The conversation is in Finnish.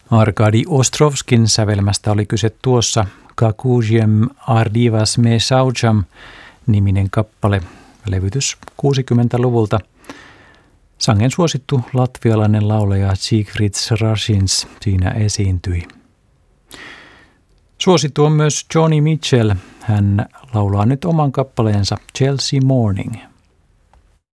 Arkadi Ostrovskin sävelmästä oli kyse tuossa Kakuziem Ardivas me Saucham -niminen kappale, levytys 60-luvulta. Sangen suosittu latvialainen laulaja Sigfrids Rasins siinä esiintyi. Suosittu on myös Joni Mitchell. Hän laulaa nyt oman kappaleensa Chelsea Morning.